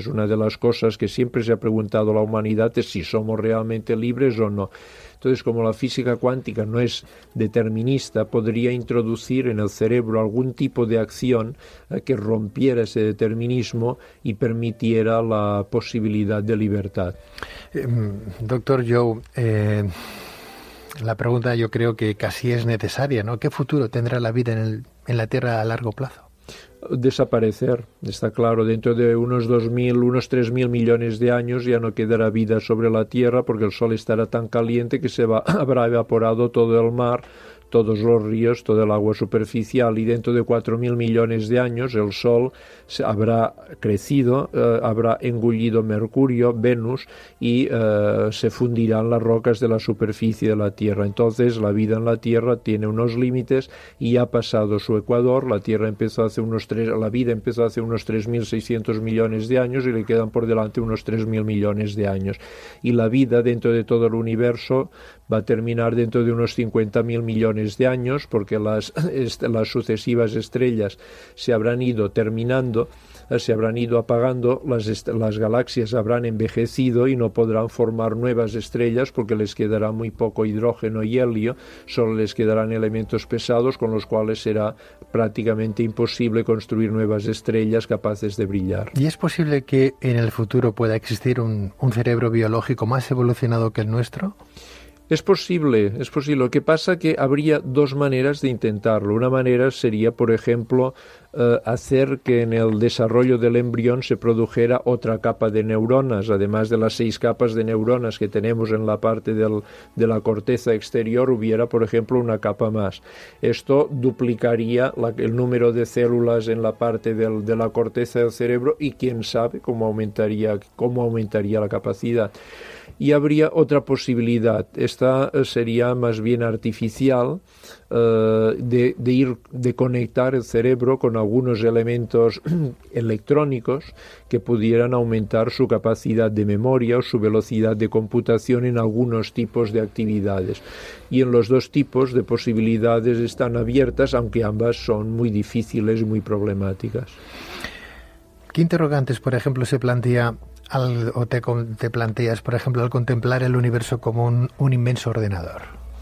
Es una de las cosas que siempre se ha preguntado la humanidad, es si somos realmente libres o no. Entonces, como la física cuántica no es determinista, podría introducir en el cerebro algún tipo de acción que rompiera ese determinismo y permitiera la posibilidad de libertad. Doctor Joe, la pregunta yo creo que casi es necesaria, ¿no? ¿Qué futuro tendrá la vida en la Tierra a largo plazo? Desaparecer, está claro. Dentro de unos 2.000, unos 3.000 millones de años ya no quedará vida sobre la Tierra porque el Sol estará tan caliente que habrá evaporado todo el mar, todos los ríos, todo el agua superficial, y dentro de 4.000 millones de años el Sol habrá crecido, habrá engullido Mercurio, Venus, y se fundirán las rocas de la superficie de la Tierra. Entonces la vida en la Tierra tiene unos límites y ha pasado su ecuador. La vida empezó hace unos 3.600 millones de años y le quedan por delante unos 3.000 millones de años. Y la vida dentro de todo el universo va a terminar dentro de unos 50.000 millones de años, porque las sucesivas estrellas se habrán ido terminando, se habrán ido apagando, las galaxias habrán envejecido y no podrán formar nuevas estrellas porque les quedará muy poco hidrógeno y helio, solo les quedarán elementos pesados con los cuales será prácticamente imposible construir nuevas estrellas capaces de brillar. ¿Y es posible que en el futuro pueda existir un cerebro biológico más evolucionado que el nuestro? Es posible. Lo que pasa es que habría dos maneras de intentarlo. Una manera sería, por ejemplo, hacer que en el desarrollo del embrión se produjera otra capa de neuronas, además de las 6 capas de neuronas que tenemos en la parte de la corteza exterior, hubiera, por ejemplo, una capa más. Esto duplicaría el número de células en la parte de la corteza del cerebro y quién sabe cómo aumentaría la capacidad. Y habría otra posibilidad, esta sería más bien artificial, de conectar el cerebro con algunos elementos electrónicos que pudieran aumentar su capacidad de memoria o su velocidad de computación en algunos tipos de actividades. Y en los dos tipos de posibilidades están abiertas, aunque ambas son muy difíciles y muy problemáticas. ¿Qué interrogantes, por ejemplo, se plantea te planteas, por ejemplo, al contemplar el universo como un inmenso ordenador?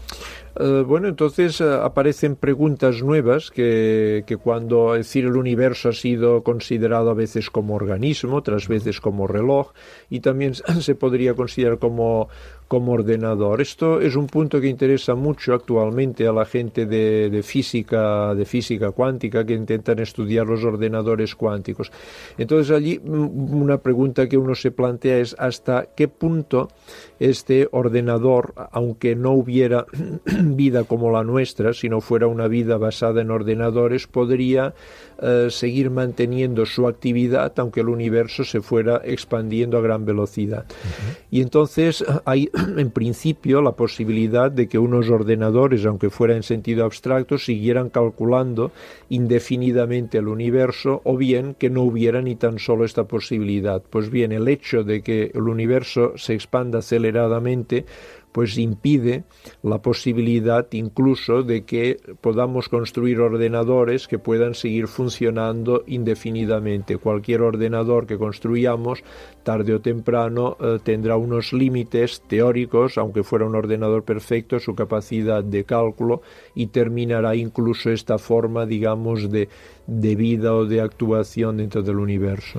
Bueno, entonces aparecen preguntas nuevas que cuando, es decir, el universo ha sido considerado a veces como organismo, otras veces como reloj, y también se podría considerar como ordenador. Esto es un punto que interesa mucho actualmente a la gente de física cuántica, que intentan estudiar los ordenadores cuánticos. Entonces allí una pregunta que uno se plantea es hasta qué punto este ordenador, aunque no hubiera vida como la nuestra, si no fuera una vida basada en ordenadores, podría seguir manteniendo su actividad aunque el universo se fuera expandiendo a gran velocidad. Y entonces hay en principio la posibilidad de que unos ordenadores, aunque fuera en sentido abstracto, siguieran calculando indefinidamente el universo, o bien que no hubiera ni tan solo esta posibilidad. Pues bien, el hecho de que el universo se expanda aceleradamente pues impide la posibilidad incluso de que podamos construir ordenadores que puedan seguir funcionando indefinidamente. Cualquier ordenador que construyamos, tarde o temprano, tendrá unos límites teóricos, aunque fuera un ordenador perfecto, su capacidad de cálculo, y terminará incluso esta forma, digamos, de vida o de actuación dentro del universo.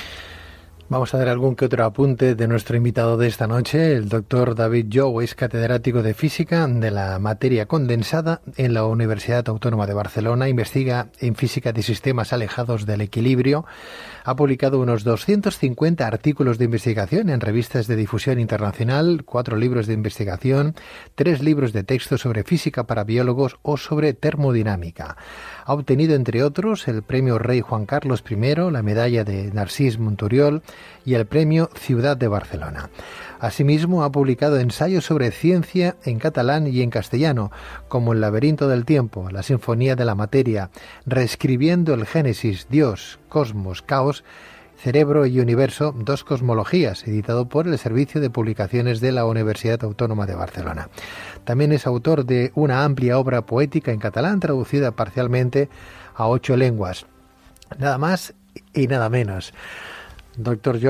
Vamos a dar algún que otro apunte de nuestro invitado de esta noche. El doctor David Jou es catedrático de Física de la materia condensada en la Universidad Autónoma de Barcelona. Investiga en física de sistemas alejados del equilibrio. Ha publicado unos 250 artículos de investigación en revistas de difusión internacional, 4 libros de investigación, 3 libros de texto sobre física para biólogos o sobre termodinámica. Ha obtenido, entre otros, el premio Rey Juan Carlos I, la medalla de Narcís Monturiol y el premio Ciudad de Barcelona. Asimismo, ha publicado ensayos sobre ciencia en catalán y en castellano, como El laberinto del tiempo, La sinfonía de la materia, Reescribiendo el Génesis, Dios, Cosmos, Caos, Cerebro y Universo, 2 cosmologías, editado por el Servicio de Publicaciones de la Universidad Autónoma de Barcelona. También es autor de una amplia obra poética en catalán, traducida parcialmente a 8 lenguas. Nada más y nada menos. Doctor